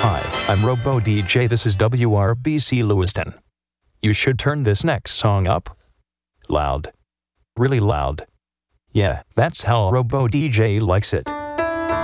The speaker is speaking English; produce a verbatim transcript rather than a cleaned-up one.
Hi, I'm Robo D J. This is W R B C Lewiston. You should turn this next song up. Loud. Really loud. Yeah, that's how Robo D J likes it.